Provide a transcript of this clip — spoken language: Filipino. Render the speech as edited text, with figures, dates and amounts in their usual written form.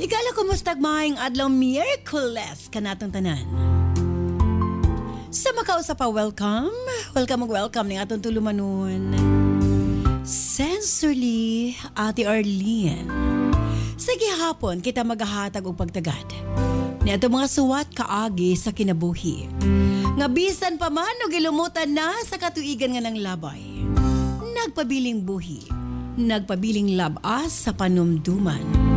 Higala kumusta maayong adlaw Miyerkules kanatong tanan. Sa makausa pa welcome ning atong tulumanon. Sensorly, Ate Arlene. Sige hapon kita maghahatag og pagtagad. Niadto mga suwat kaagi sa kinabuhi. Nga bisan pa man og gilumutan na sa katuigan nga ng labay. Nagpabiling buhi, nagpabiling labas sa panumduman.